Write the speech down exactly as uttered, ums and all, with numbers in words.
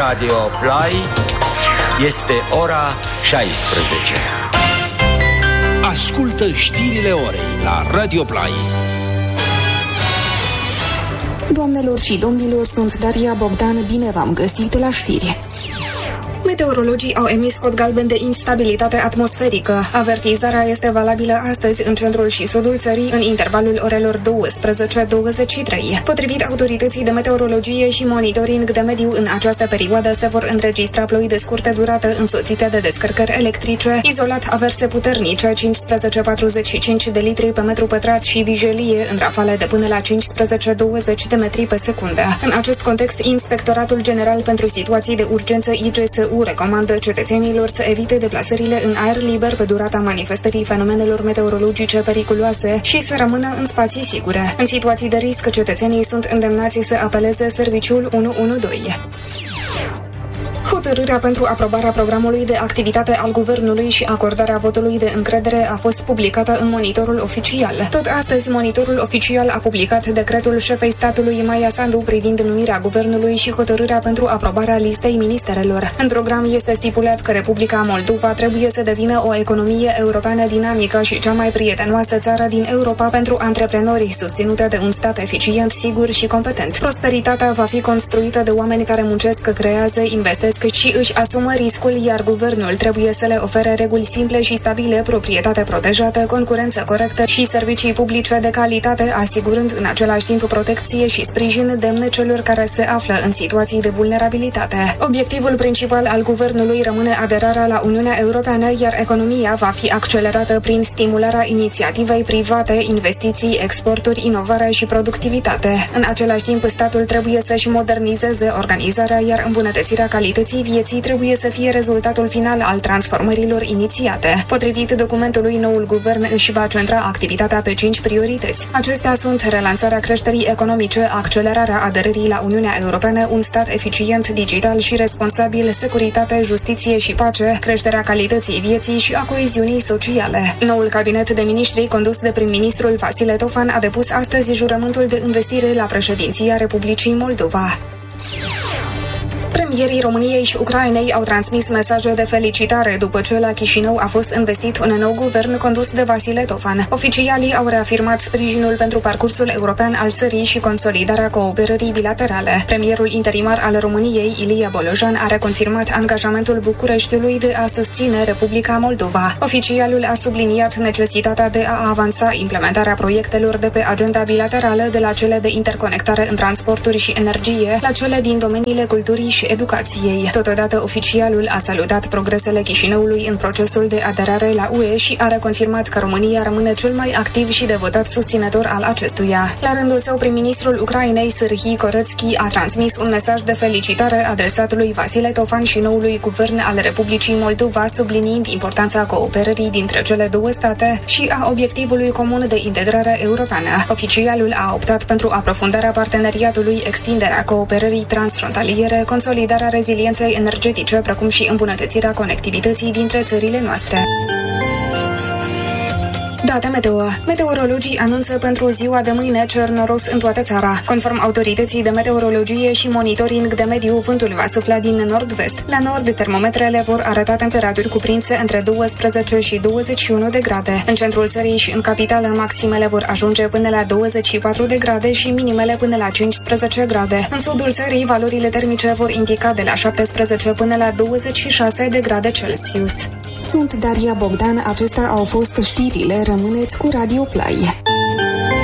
Radio Play. Este ora șaisprezece. Ascultă știrile orei la Radio Play. Doamnelor și domnilor, sunt Daria Bogdan, bine v-am găsit la știri. Meteorologii au emis cod galben de instabilitate atmosferică. Avertizarea este valabilă astăzi în centrul și sudul țării, în intervalul orelor douăsprezece douăzeci și trei. Potrivit autorității de meteorologie și monitoring de mediu, în această perioadă se vor înregistra ploi de scurtă durată însoțite de descărcări electrice, izolat averse puternice, cincisprezece patruzeci și cinci de litri pe metru pătrat și vijelie în rafale de până la cincisprezece douăzeci de metri pe secundă. În acest context, Inspectoratul General pentru Situații de Urgență I G S U recomandă cetățenilor să evite deplasările în aer liber pe durata manifestării fenomenelor meteorologice periculoase și să rămână în spații sigure. În situații de risc, cetățenii sunt îndemnați să apeleze serviciul unu unu doi. Hotărârea pentru aprobarea programului de activitate al Guvernului și acordarea votului de încredere a fost publicată în Monitorul Oficial. Tot astăzi, Monitorul Oficial a publicat decretul șefei statului Maia Sandu privind numirea Guvernului și hotărârea pentru aprobarea listei ministerelor. În program este stipulat că Republica Moldova trebuie să devină o economie europeană dinamică și cea mai prietenoasă țară din Europa pentru antreprenori, susținută de un stat eficient, sigur și competent. Prosperitatea va fi construită de oameni care muncesc, creează, investesc și își asumă riscul, iar guvernul trebuie să le ofere reguli simple și stabile, proprietate protejată, concurență corectă și servicii publice de calitate, asigurând în același timp protecție și sprijin demne celor care se află în situații de vulnerabilitate. Obiectivul principal al guvernului rămâne aderarea la Uniunea Europeană, iar economia va fi accelerată prin stimularea inițiativei private, investiții, exporturi, inovare și productivitate. În același timp, statul trebuie să-și modernizeze organizarea, iar îmbunătățirea calității vieții trebuie să fie rezultatul final al transformărilor inițiate. Potrivit documentului, noul guvern își va centra activitatea pe cinci priorități. Acestea sunt relansarea creșterii economice, accelerarea aderării la Uniunea Europeană, un stat eficient, digital și responsabil, securitate, justiție și pace, creșterea calității vieții și a coeziunii sociale. Noul cabinet de miniștri, condus de prim-ministrul Vasile Tofan, a depus astăzi jurământul de investire la președinția Republicii Moldova. Premierii României și Ucrainei au transmis mesaje de felicitare după ce la Chișinău a fost investit un nou guvern condus de Vasile Tofan. Oficialii au reafirmat sprijinul pentru parcursul european al țării și consolidarea cooperării bilaterale. Premierul interimar al României, Ilie Bolojan, a reconfirmat angajamentul Bucureștiului de a susține Republica Moldova. Oficialul a subliniat necesitatea de a avansa implementarea proiectelor de pe agenda bilaterală, de la cele de interconectare în transporturi și energie, la cele din domeniile culturii și educației. Totodată, oficialul a salutat progresele Chișinăului în procesul de aderare la U E și a reconfirmat că România rămâne cel mai activ și devotat susținător al acestuia. La rândul său, prim-ministrul Ucrainei, Sârhii Corățchi, a transmis un mesaj de felicitare adresat lui Vasile Tofan și noului guvern al Republicii Moldova, subliniind importanța cooperării dintre cele două state și a obiectivului comun de integrare europeană. Oficialul a optat pentru aprofundarea parteneriatului, extinderea cooperării transfrontaliere, consolidarea rezilienței energetice, precum și îmbunătățirea conectivității dintre țările noastre. Date meteo. Meteorologii anunță pentru ziua de mâine cer noros în toată țara. Conform autorității de meteorologie și monitoring de mediu, vântul va sufla din nord-vest. La nord, termometrele vor arăta temperaturi cuprinse între douăsprezece și douăzeci și unu de grade. În centrul țării și în capitală, maximele vor ajunge până la douăzeci și patru de grade și minimele până la cincisprezece grade. În sudul țării, valorile termice vor indica de la șaptesprezece până la douăzeci și șase de grade Celsius. Sunt Daria Bogdan, acestea au fost știrile. Rămâneți cu Radio Play.